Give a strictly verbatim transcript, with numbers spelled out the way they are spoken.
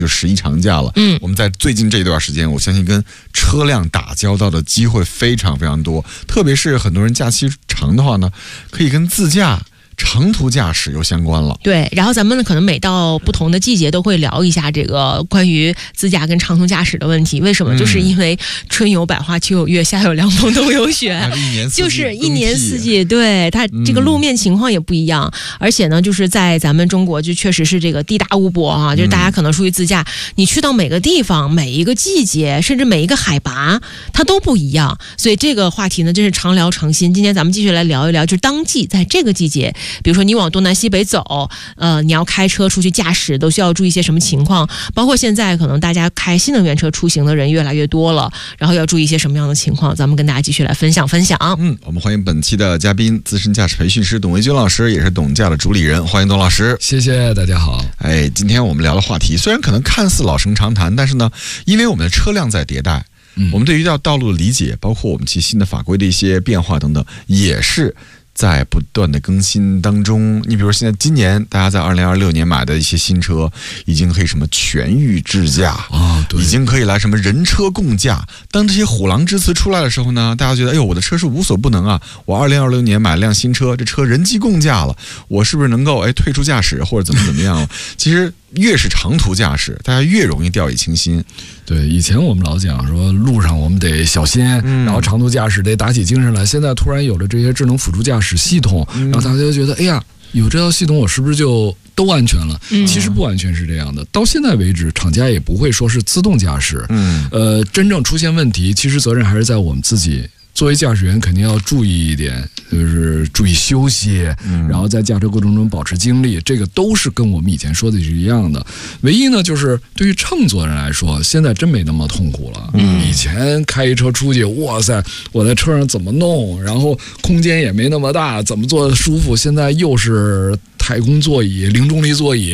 就十一长假了， 嗯， 我们在最近这一段时间，我相信跟车辆打交道的机会非常非常多，特别是很多人假期长的话呢，可以跟自驾长途驾驶有相关了。 对，然后咱们呢可能每到不同的季节都会聊一下这个关于自驾跟长途驾驶的问题。为什么？嗯、就是因为春有百花，秋有月，夏有凉风，冬有雪，就是一年四季，对它这个路面情况也不一样。嗯、而且呢，就是在咱们中国就确实是这个地大物博啊，就是大家可能出去自驾，嗯、你去到每个地方、每一个季节，甚至每一个海拔，它都不一样。所以这个话题呢，真是常聊常新。今天咱们继续来聊一聊，就是当季在这个季节。比如说你往东南西北走，呃，你要开车出去驾驶都需要注意一些什么情况？包括现在可能大家开新能源车出行的人越来越多了，然后要注意一些什么样的情况？咱们跟大家继续来分享分享。 嗯，我们欢迎本期的嘉宾，资深驾驶培训师董维军老师，也是董驾的主理人，欢迎董老师。 谢谢，大家好。 哎，今天我们聊的话题虽然可能看似老生常谈，但是呢，因为我们的车辆在迭代，嗯、我们对于到道路的理解，包括我们其新的法规的一些变化等等，也是在不断的更新当中。你比如现在今年大家在二零二六年买的一些新车，已经可以什么全域智驾啊，对， 已经可以来什么人车共驾。当这些虎狼之词出来的时候呢，大家觉得哎呦，我的车是无所不能啊！我二零二六年买辆新车，这车人机共驾了，我是不是能够哎退出驾驶或者怎么怎么样了？其实越是长途驾驶，大家越容易掉以轻心。 对，以前我们老讲说路上我们得小心，嗯、然后长途驾驶得打起精神来。现在突然有了这些智能辅助驾驶系统，嗯、然后大家就觉得，哎呀，有这套系统，我是不是就都安全了？嗯、其实不完全是这样的。到现在为止，厂家也不会说是自动驾驶。嗯，呃，真正出现问题，其实责任还是在我们自己。作为驾驶员肯定要注意一点，就是注意休息，嗯、然后在驾车过程中保持精力，这个都是跟我们以前说的是一样的。唯一呢，就是对于乘坐人来说，现在真没那么痛苦了。嗯、以前开一车出去，哇塞，我在车上怎么弄，然后空间也没那么大，怎么坐舒服？现在又是太空座椅、零重力座椅。